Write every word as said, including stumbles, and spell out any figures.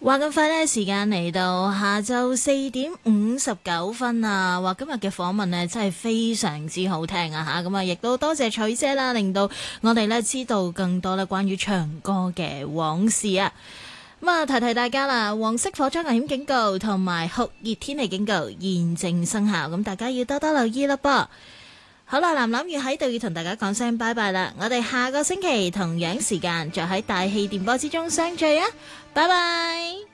話咁快呢，時間嚟到下晝四點五十九分啊！話今日嘅訪問呢，真係非常之好聽啊吓，咁啊亦都多謝彩姐啦，令到我哋呢知道更多咧關於唱歌嘅往事啊！咁啊提提大家啦，黃色火災危險警告同埋酷熱天氣警告現正生效，咁大家要多多留意啦噃。好啦，藍藍月喺度要同大家講聲拜拜啦，我哋下個星期同樣時間再喺大氣電波之中相聚啊！拜拜。